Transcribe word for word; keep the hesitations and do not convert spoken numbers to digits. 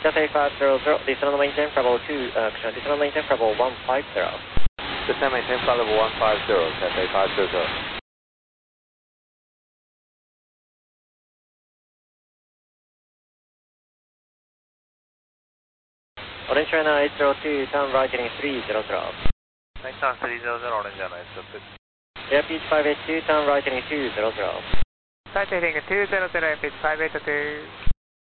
Cathay five zero zero, descend on maintain Bravo two, uh, descend on maintain Bravo one five zero. Descend maintain Bravo one five zero, Cathay five zero zero. Orange China eight zero two, turn right heading three zero zero. Next time three zero zero, Orange China eight zero two. Airpeach five eight two, turn right heading two zero zero. Right heading two zero zero, Airpeach five eight two.